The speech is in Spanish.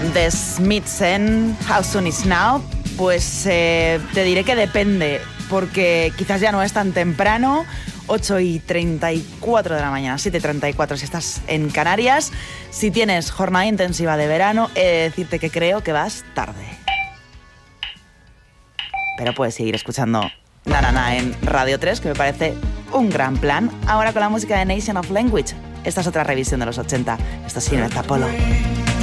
The Smiths en How Soon Is Now. Pues te diré que depende, porque quizás ya no es tan temprano. 8:34 de la mañana, 7:34 si estás en Canarias. Si tienes jornada intensiva de verano, he de decirte que creo que vas tarde. Pero puedes seguir escuchando Na Na Na en Radio 3, que me parece un gran plan. Ahora con la música de Nation of Language. Esta es otra revisión de los 80. Esto es Silvestre Apollo.